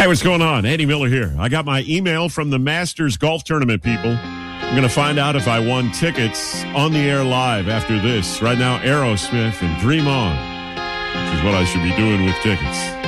Hey, what's going on? Eddie Miller here. I got my email from the Masters Golf Tournament people. I'm going to find out if I won tickets on the air live after this. Right now, Aerosmith and Dream On, which is what I should be doing with tickets.